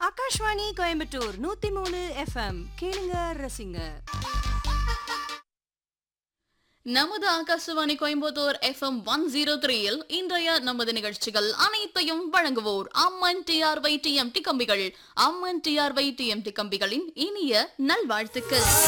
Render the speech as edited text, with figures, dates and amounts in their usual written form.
Akashvani Coimbatore 103 FM கேளுங்க ரசிங்க. நமது ஆகாசவாணி கோயம்புத்தூர் FM 103 இன்றைய நமது நிகழ்ச்சிகள் அனைத்தையும் வழங்குவோர் அம்மன் TRY TMT கம்பிகள். அம்மன் TRY TMT கம்பிகளின் இனிய நல்வாழ்த்துக்கள்.